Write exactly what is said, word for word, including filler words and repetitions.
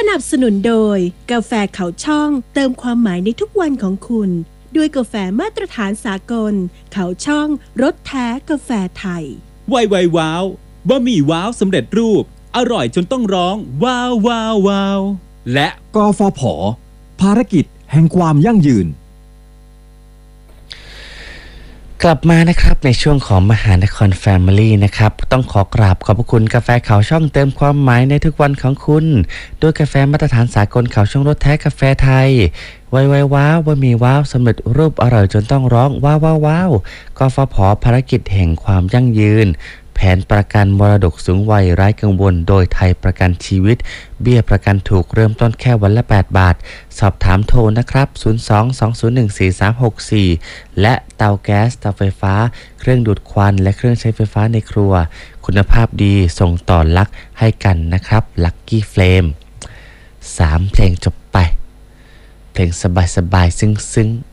นับสนุนโดยกาแฟเขาช่องเติมความหมายในทุกวันของคุณด้วยกาแฟมาตรฐานสากลเขาช่องรสแท้กาแฟไทยไวไวว้าวบะหมี่ว้าวสำเร็จรูปอร่อยจนต้องร้องว้าวว้าวว้าวและกฟผ.ภารกิจแห่งความยั่งยืนกลับมานะครับในช่วงของมหานครแฟมิลี่นะครับต้องขอกราบขอบพระคุณกาแฟเขาช่องเติมความหมายในทุกวันของคุณด้วยกาแฟมาตรฐานสากลเขาช่องรสแท้กาแฟไทยไวไวว้าวบะหมี่ว้าวสำเร็จรูปอร่อยจนต้องร้องว้าวว้าวว้าวกฟผ.ภารกิจแห่งความยั่งยืนแผนประกันมรดกสูงวัยไร้กังวลโดยไทยประกันชีวิตเบี้ยประกันถูกเริ่มต้นแค่วันละแปดบาทสอบถามโทรนะครับศูนย์ สอง สอง ศูนย์ หนึ่ง สี่ สาม หก สี่และเตาแก๊สเตาไฟฟ้าเครื่องดูดควันและเครื่องใช้ไฟฟ้าในครัวคุณภาพดีส่งต่อรักให้กันนะครับลัคกี้เฟลมสามเพลงจบไปเพลงสบายๆซึ้งๆ